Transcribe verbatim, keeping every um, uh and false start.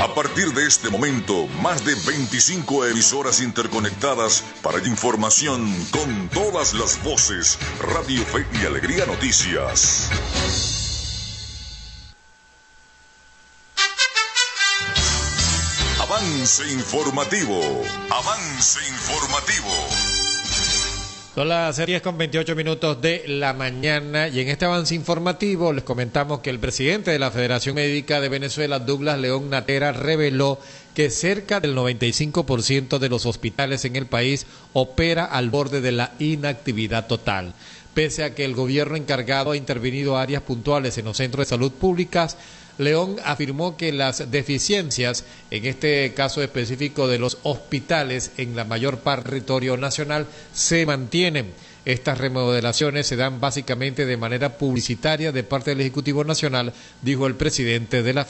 A partir de este momento, más de veinticinco emisoras interconectadas para información con todas las voces. Radio Fe y Alegría Noticias. Avance informativo. Avance informativo. Son las diez con veintiocho minutos de la mañana y en este avance informativo les comentamos que el presidente de la Federación Médica de Venezuela, Douglas León Natera, reveló que cerca del noventa y cinco por ciento de los hospitales en el país opera al borde de la inactividad total. Pese a que el gobierno encargado ha intervenido áreas puntuales en los centros de salud públicas, León afirmó que las deficiencias, en este caso específico de los hospitales en la mayor parte del territorio nacional, se mantienen. Estas remodelaciones se dan básicamente de manera publicitaria de parte del Ejecutivo Nacional, dijo el presidente de la